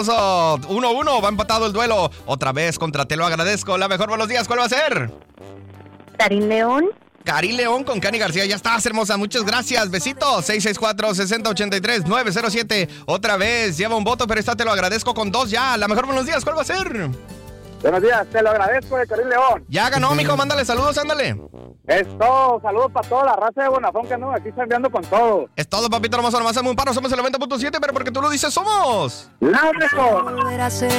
1-1, va empatado el duelo. Otra vez contra Te lo agradezco. La mejor, buenos días, ¿cuál va a ser? Karim León. Karim León con Cani García. Ya estás, hermosa. Muchas gracias. Besitos. 664-6083-907. Otra vez. Lleva un voto, pero esta Te lo agradezco con 2 ya. La mejor, buenos días. ¿Cuál va a ser? Buenos días, Te lo agradezco de Karim León. Ya ganó, mijo. Mándale saludos, ándale. Es todo. Saludos para toda la raza de Bonafón que andan aquí chambeando con todo. Es todo, papito hermoso. Nomás hacemos un paro. Somos el 90.7, pero porque tú lo dices, somos ¡La mejor!